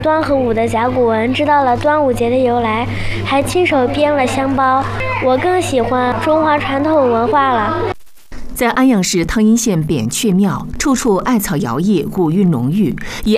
端和舞的甲骨文，知道了端午节的由来，还亲手编了香包。我更喜欢中华传统文化了。 在安阳市汤阴县扁鹊庙，处处艾草摇曳，古韵浓郁，以